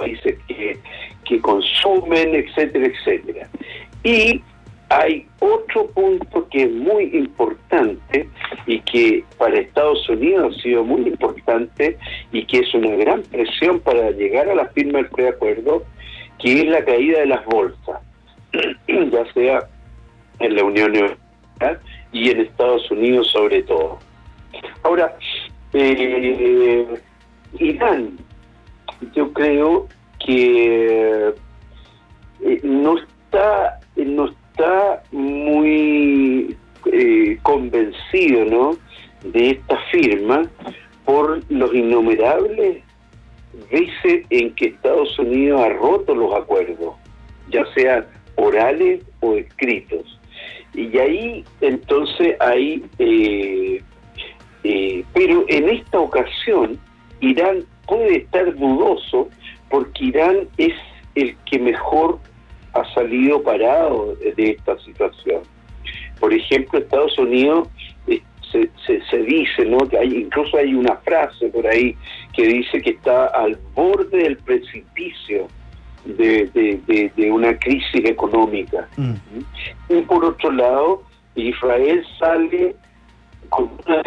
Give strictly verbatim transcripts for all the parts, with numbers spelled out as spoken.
países que, que consumen, etcétera, etcétera. Y hay otro punto que es muy importante y que para Estados Unidos ha sido muy importante y que es una gran presión para llegar a la firma del preacuerdo, que es la caída de las bolsas, ya sea en la Unión Europea y en Estados Unidos sobre todo. Ahora, eh, Irán, yo creo que eh, no está no está muy eh, convencido, ¿no?, de esta firma por los innumerables veces en que Estados Unidos ha roto los acuerdos, ya sean orales o escritos. Y ahí entonces hay eh, eh, pero en esta ocasión Irán puede estar dudoso porque Irán es el que mejor ha salido parado de esta situación. Por ejemplo, Estados Unidos eh, se, se, se dice, ¿no?, que hay, incluso hay una frase por ahí que dice que está al borde del precipicio de, de, de, de una crisis económica. Mm. Y por otro lado, Israel sale con una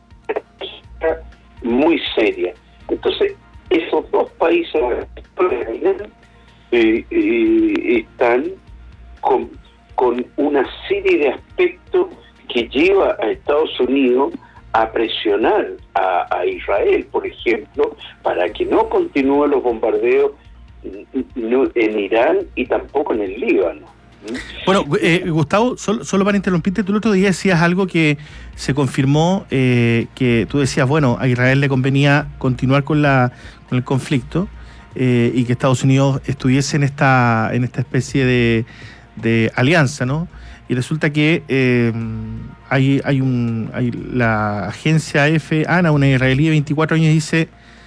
muy seria. Entonces, esos dos países eh, eh, están con, con una serie de aspectos que lleva a Estados Unidos a presionar a, a Israel, por ejemplo, para que no continúen los bombardeos no, en Irán y tampoco en el Líbano. Bueno, eh, Gustavo, solo, solo para interrumpirte, tú el otro día decías algo que se confirmó, eh, que tú decías, bueno, a Israel le convenía continuar con la con el conflicto eh, y que Estados Unidos estuviese en esta en esta especie de, de alianza, ¿no? Y resulta que eh, hay hay un hay la agencia F, ANA, una israelí de veinticuatro años, dice,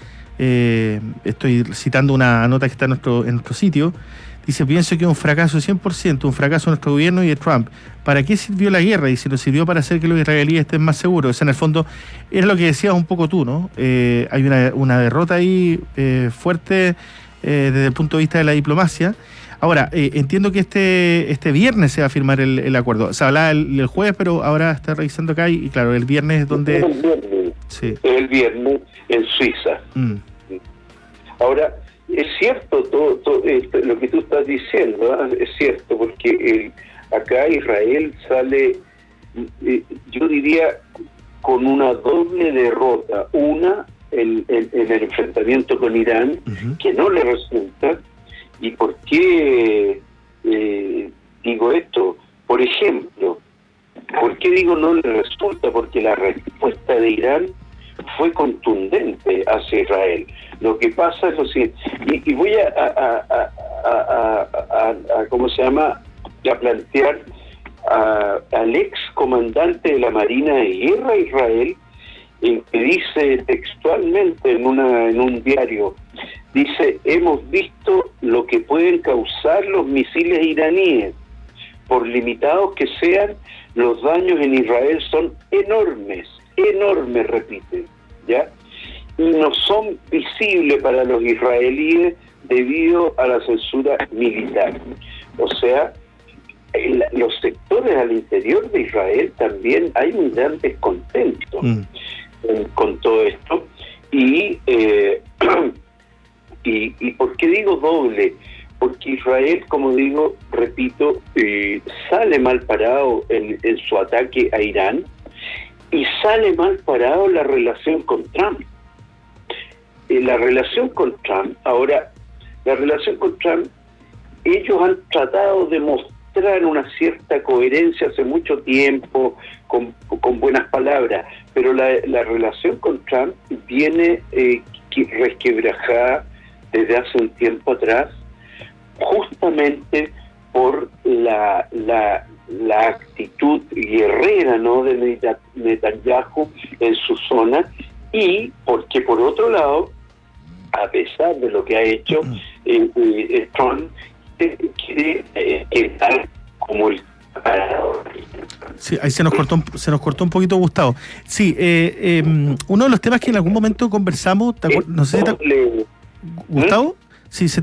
eh, estoy citando una nota que está en nuestro en nuestro sitio. Dice, pienso que es un fracaso cien por ciento, un fracaso de nuestro gobierno y de Trump. ¿Para qué sirvió la guerra? Y si nos sirvió para hacer que los israelíes estén más seguros. O sea, en el fondo, era lo que decías un poco tú, ¿no? Eh, hay una, una derrota ahí eh, fuerte eh, desde el punto de vista de la diplomacia. Ahora, eh, entiendo que este este viernes se va a firmar el, el acuerdo. Se hablaba el, el jueves, pero ahora está revisando acá y, y claro, el viernes es donde... El viernes, sí. El viernes en Suiza. Mm. Ahora... Es cierto todo, todo esto, lo que tú estás diciendo, ¿eh? Es cierto, porque el, acá Israel sale, eh, yo diría, con una doble derrota. Una, en el, el, el enfrentamiento con Irán, uh-huh. que no le resulta. ¿Y por qué eh, digo esto? Por ejemplo, ¿por qué digo no le resulta? Porque la respuesta de Irán fue contundente hacia Israel. Lo que pasa es lo siguiente, y, y voy a, a, a, a, a, a, a ¿cómo se llama?, a plantear a, al ex comandante de la Marina de Guerra de Israel, en que dice textualmente en una en un diario, dice, hemos visto lo que pueden causar los misiles iraníes, por limitados que sean, los daños en Israel son enormes, enormes, repite, ¿ya? Y no son visibles para los israelíes debido a la censura militar. O sea, en la, los sectores al interior de Israel también hay un gran descontento mm. con, con todo esto. Y, eh, y, y ¿por qué digo doble? Porque Israel, como digo, repito, eh, sale mal parado en, en su ataque a Irán y sale mal parado la relación con Trump. La relación con Trump, ahora, la relación con Trump, ellos han tratado de mostrar una cierta coherencia hace mucho tiempo, con, con buenas palabras, pero la, la relación con Trump viene eh, resquebrajada desde hace un tiempo atrás, justamente por la, la, la actitud guerrera, ¿no?, de Netanyahu en su zona, y porque por otro lado, a pesar de lo que ha hecho eh, eh, Trump, eh, quiere eh, quedar como el parador. Sí, ahí se nos cortó se nos cortó un poquito, Gustavo. Sí, eh, eh, uno de los temas que en algún momento conversamos, ¿te acuerdas? No sé si te... Gustavo, sí, se